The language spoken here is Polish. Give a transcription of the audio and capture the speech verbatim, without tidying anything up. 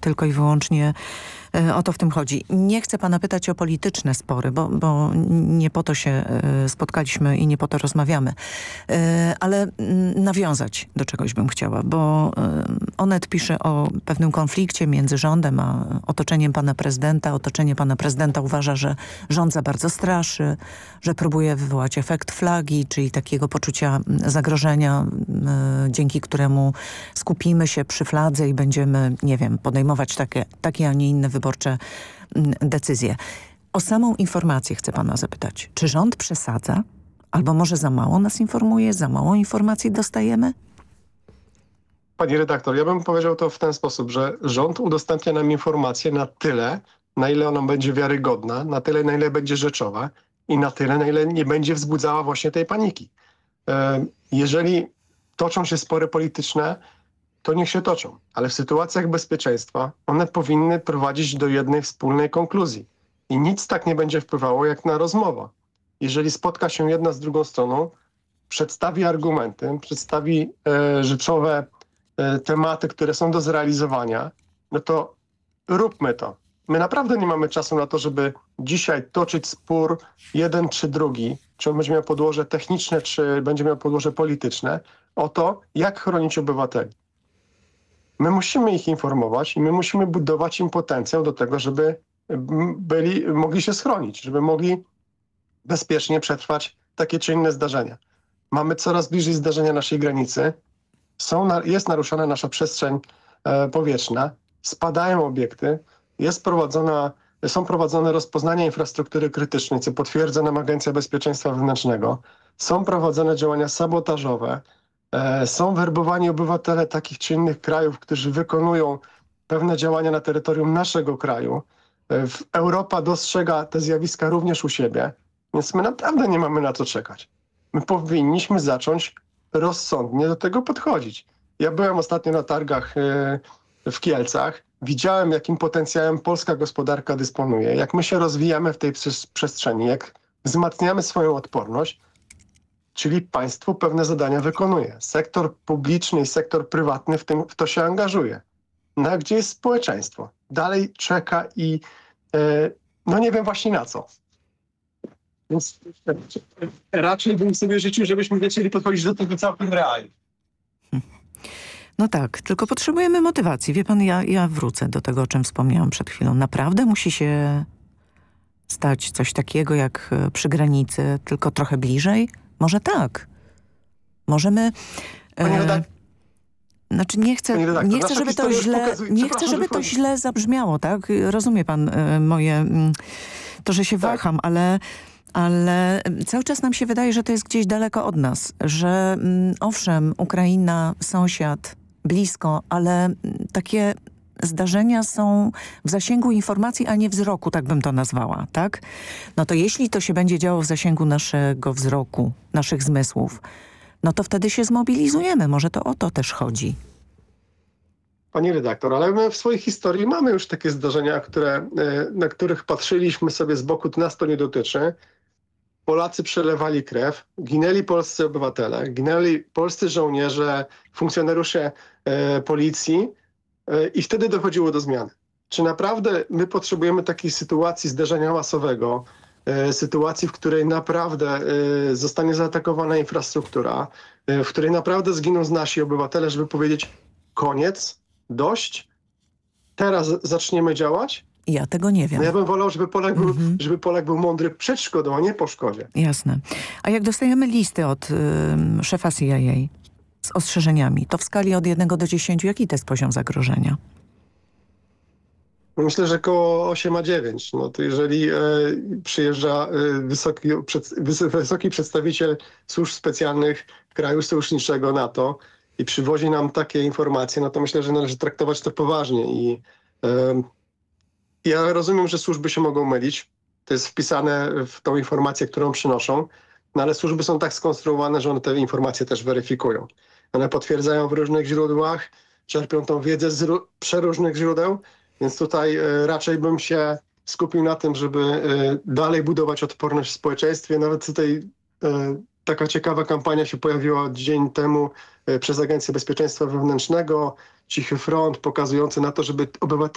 tylko i wyłącznie o to w tym chodzi. Nie chcę pana pytać o polityczne spory, bo, bo nie po to się spotkaliśmy i nie po to rozmawiamy. Ale nawiązać do czegoś bym chciała, bo Onet pisze o pewnym konflikcie między rządem a otoczeniem pana prezydenta. Otoczenie pana prezydenta uważa, że rząd za bardzo straszy, że próbuje wywołać efekt flagi, czyli takiego poczucia zagrożenia, dzięki któremu skupimy się przy fladze i będziemy, nie wiem, podejmować takie, takie a nie inne wyborcze decyzje. O samą informację chcę pana zapytać. Czy rząd przesadza? Albo może za mało nas informuje? Za mało informacji dostajemy? Pani redaktor, ja bym powiedział to w ten sposób, że rząd udostępnia nam informacje na tyle, na ile ona będzie wiarygodna, na tyle, na ile będzie rzeczowa i na tyle, na ile nie będzie wzbudzała właśnie tej paniki. Jeżeli toczą się spory polityczne, to niech się toczą, ale w sytuacjach bezpieczeństwa one powinny prowadzić do jednej wspólnej konkluzji. I nic tak nie będzie wpływało jak na rozmowa. Jeżeli spotka się jedna z drugą stroną, przedstawi argumenty, przedstawi e, rzeczowe e, tematy, które są do zrealizowania, no to róbmy to. My naprawdę nie mamy czasu na to, żeby dzisiaj toczyć spór jeden czy drugi, czy on będzie miał podłoże techniczne, czy będzie miał podłoże polityczne, o to, jak chronić obywateli. My musimy ich informować i my musimy budować im potencjał do tego, żeby byli, mogli się schronić, żeby mogli bezpiecznie przetrwać takie czy inne zdarzenia. Mamy coraz bliżej zdarzenia naszej granicy. Są, jest naruszana nasza przestrzeń e, powietrzna, spadają obiekty, jest prowadzona, są prowadzone rozpoznania infrastruktury krytycznej, co potwierdza nam Agencja Bezpieczeństwa Wewnętrznego. Są prowadzone działania sabotażowe. E, są werbowani obywatele takich czy innych krajów, którzy wykonują pewne działania na terytorium naszego kraju. E, Europa dostrzega te zjawiska również u siebie, więc my naprawdę nie mamy na co czekać. My powinniśmy zacząć rozsądnie do tego podchodzić. Ja byłem ostatnio na targach e, w Kielcach. Widziałem, jakim potencjałem polska gospodarka dysponuje, jak my się rozwijamy w tej przestrzeni, jak wzmacniamy swoją odporność, czyli państwo pewne zadania wykonuje. Sektor publiczny i sektor prywatny w, tym, w to się angażuje. No a gdzie jest społeczeństwo? Dalej czeka i e, no nie wiem właśnie na co. Więc raczej bym sobie życzył, żebyśmy zaczęli podchodzić do tego całkiem realnie. No tak, tylko potrzebujemy motywacji. Wie pan, ja, ja wrócę do tego, o czym wspomniałam przed chwilą. Naprawdę musi się stać coś takiego jak przy granicy, tylko trochę bliżej? Może tak. Możemy... E, znaczy nie chcę, nie chcę, żeby to źle, nie chcę, żeby to źle zabrzmiało, tak? Rozumie pan e, moje... To, że się waham, tak. ale... Ale cały czas nam się wydaje, że to jest gdzieś daleko od nas, że mm, owszem, Ukraina, sąsiad, blisko, ale takie zdarzenia są w zasięgu informacji, a nie wzroku, tak bym to nazwała, tak? No to jeśli to się będzie działo w zasięgu naszego wzroku, naszych zmysłów, no to wtedy się zmobilizujemy. Może to o to też chodzi. Pani redaktor, ale my w swojej historii mamy już takie zdarzenia, które, na których patrzyliśmy sobie z boku, nas to nie dotyczy. Polacy przelewali krew, ginęli polscy obywatele, ginęli polscy żołnierze, funkcjonariusze e, policji e, i wtedy dochodziło do zmiany. Czy naprawdę my potrzebujemy takiej sytuacji zdarzenia masowego, e, sytuacji, w której naprawdę e, zostanie zaatakowana infrastruktura, e, w której naprawdę zginą nasi obywatele, żeby powiedzieć koniec, dość, teraz zaczniemy działać? Ja tego nie wiem. No ja bym wolał, żeby Polak, był, mhm. żeby Polak był mądry przed szkodą, a nie po szkodzie. Jasne. A jak dostajemy listy od y, szefa C I A z ostrzeżeniami, to w skali od jednego do dziesięciu, jaki to jest poziom zagrożenia? Myślę, że koło osiem a dziewięć. No to jeżeli e, przyjeżdża e, wysoki, przed, wysoki przedstawiciel służb specjalnych kraju sojuszniczego NATO i przywozi nam takie informacje, no to myślę, że należy traktować to poważnie. I e, ja rozumiem, że służby się mogą mylić. To jest wpisane w tą informację, którą przynoszą, no ale służby są tak skonstruowane, że one te informacje też weryfikują. One potwierdzają w różnych źródłach, czerpią tą wiedzę z przeróżnych źródeł, więc tutaj e, raczej bym się skupił na tym, żeby e, dalej budować odporność w społeczeństwie. Nawet tutaj e, taka ciekawa kampania się pojawiła dzień temu e, przez Agencję Bezpieczeństwa Wewnętrznego, Cichy Front, pokazujący na to, żeby obywatele